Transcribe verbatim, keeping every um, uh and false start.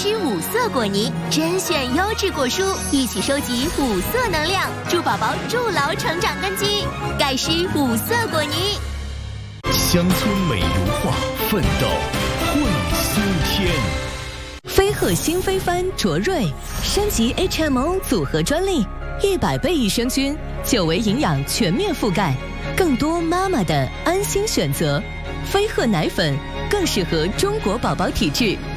施五色果泥，甄选优质果蔬，一起收集五色能量，助宝宝筑牢成长根基。盖施五色果泥， 乡村美如画，奋斗会苏天。 飞鹤新飞帆卓瑞升级 H M O 组合专利，一百倍益生菌，久维营养全面覆盖，更多妈妈的安心选择。飞鹤奶粉更适合中国宝宝体质。